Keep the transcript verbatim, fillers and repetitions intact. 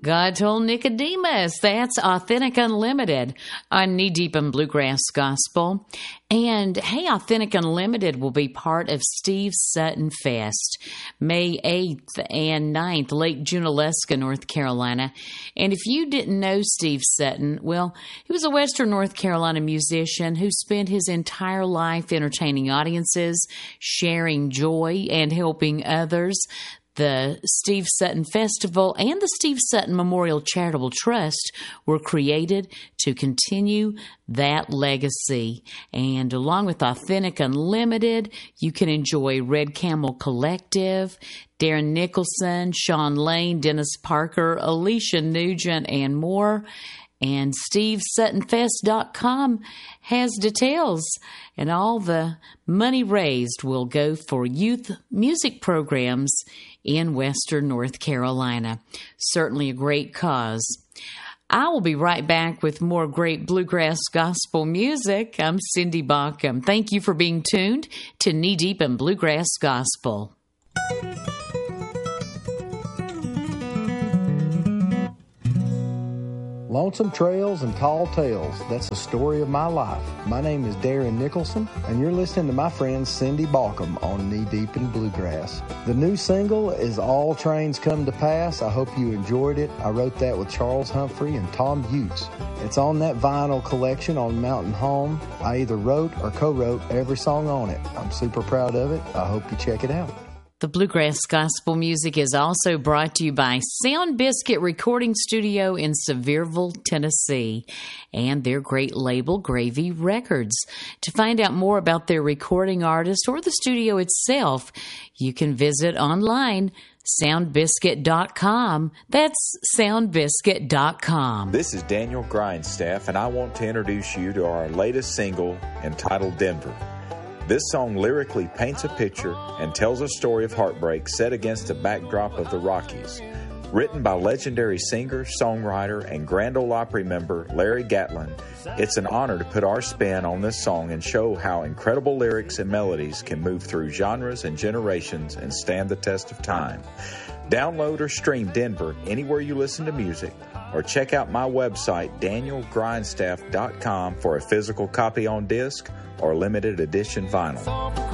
God Told Nicodemus. That's Authentic Unlimited on Knee Deep in Bluegrass Gospel. And hey, Authentic Unlimited will be part of Steve Sutton Fest, May eighth and ninth, Lake Junaluska, North Carolina. And if you didn't know Steve Sutton, well, he was a Western North Carolina musician who spent his entire life entertaining audiences, sharing joy, and helping others. The Steve Sutton Festival and the Steve Sutton Memorial Charitable Trust were created to continue that legacy. And along with Authentic Unlimited, you can enjoy Red Camel Collective, Darren Nicholson, Sean Lane, Dennis Parker, Alicia Nugent, and more. And Steve Sutton Fest dot com has details, and all the money raised will go for youth music programs in Western North Carolina. Certainly a great cause. I will be right back with more great bluegrass gospel music. I'm Cindy Baucom. Thank you for being tuned to Knee Deep in Bluegrass Gospel. Lonesome trails and tall tales, that's the story of my life. My name is Darren Nicholson, and you're listening to my friend Cindy Baucom on Knee Deep in Bluegrass. The new single is All Trains Come to Pass. I hope you enjoyed it. I wrote that with Charles Humphrey and Tom Utes. It's on that vinyl collection on Mountain Home. I either wrote or co-wrote every song on it. I'm super proud of it. I hope you check it out. The Bluegrass Gospel music is also brought to you by Sound Biscuit Recording Studio in Sevierville, Tennessee, and their great label, Gravy Records. To find out more about their recording artist or the studio itself, you can visit online, sound biscuit dot com. That's sound biscuit dot com. This is Daniel Grindstaff, and I want to introduce you to our latest single entitled Denver. This song lyrically paints a picture and tells a story of heartbreak set against the backdrop of the Rockies. Written by legendary singer, songwriter, and Grand Ole Opry member Larry Gatlin, it's an honor to put our spin on this song and show how incredible lyrics and melodies can move through genres and generations and stand the test of time. Download or stream Denver anywhere you listen to music, or check out my website, daniel grindstaff dot com, for a physical copy on disc or limited edition vinyl.